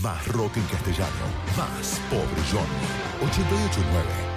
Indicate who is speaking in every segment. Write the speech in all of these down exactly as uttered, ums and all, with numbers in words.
Speaker 1: Más rock en castellano. Más Pobre Johnny. ochenta y ocho punto nueve.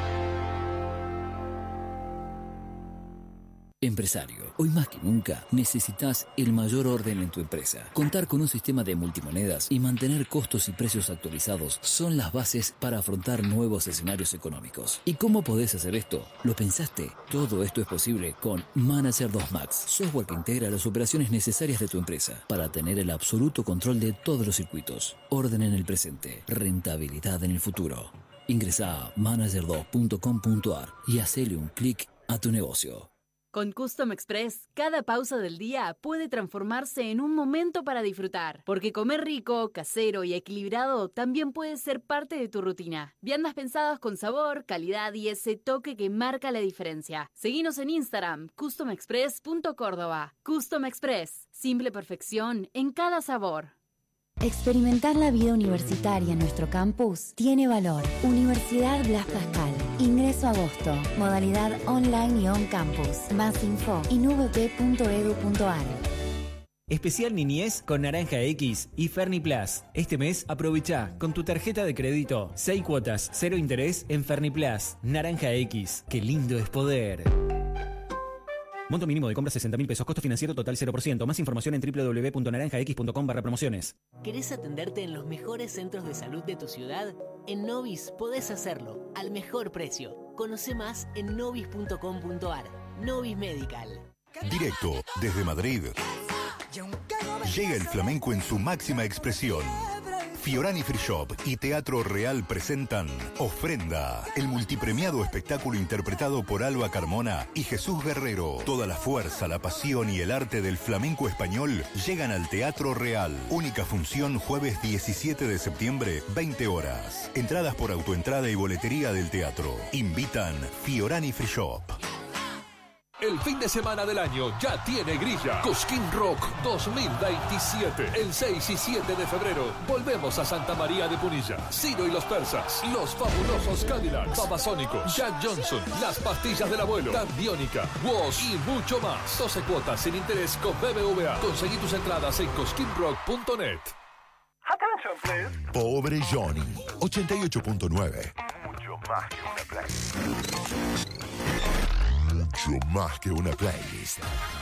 Speaker 2: Empresario, hoy más que nunca necesitas el mayor orden en tu empresa. Contar con un sistema de multimonedas y mantener costos y precios actualizados son las bases para afrontar nuevos escenarios económicos. ¿Y cómo podés hacer esto? ¿Lo pensaste? Todo esto es posible con Manager dos Max, software que integra las operaciones necesarias de tu empresa para tener el absoluto control de todos los circuitos. Orden en el presente, rentabilidad en el futuro. Ingresa a manager dos punto com punto a r y hacele un clic a tu negocio.
Speaker 3: Con Custom Express, cada pausa del día puede transformarse en un momento para disfrutar. Porque comer rico, casero y equilibrado también puede ser parte de tu rutina. Viandas pensadas con sabor, calidad y ese toque que marca la diferencia. Seguinos en Instagram, custom express punto córdoba. Custom Express, simple perfección en cada sabor.
Speaker 4: Experimentar la vida universitaria en nuestro campus tiene valor. Universidad Blas Pascal. Ingreso a agosto. Modalidad online y on campus. Más info en v p punto edu punto a r.
Speaker 5: Especial Niñez con Naranja X y Ferniplas. Este mes aprovecha con tu tarjeta de crédito seis cuotas, cero interés en Ferniplas. Naranja X. Qué lindo es poder. Monto mínimo de compra sesenta mil pesos. Costo financiero total cero por ciento. Más información en w w w punto naranja x punto com barra promociones.
Speaker 6: ¿Querés atenderte en los mejores centros de salud de tu ciudad? En Novis podés hacerlo al mejor precio. Conoce más en novis punto com punto a r. Novis Medical.
Speaker 1: Directo desde Madrid. Llega el flamenco en su máxima expresión. Fiorani Free Shop y Teatro Real presentan Ofrenda, el multipremiado espectáculo interpretado por Alba Carmona y Jesús Guerrero. Toda la fuerza, la pasión y el arte del flamenco español llegan al Teatro Real. Única función jueves diecisiete de septiembre, veinte horas. Entradas por autoentrada y boletería del teatro. Invitan Fiorani Free Shop.
Speaker 7: El fin de semana del año ya tiene grilla. Cosquín Rock dos mil veintisiete. El seis y siete de febrero volvemos a Santa María de Punilla. Ciro y los Persas, Los Fabulosos Cadillacs, Babasónicos, Jack Johnson, Las Pastillas del Abuelo, Tandiónica, Woz y mucho más. doce cuotas sin interés con B B V A. Conseguí tus entradas en cosquín rock punto net.
Speaker 1: Pobre Johnny. ochenta y ocho punto nueve.
Speaker 8: Mucho más que una playlist.
Speaker 1: Mucho más que una playlist.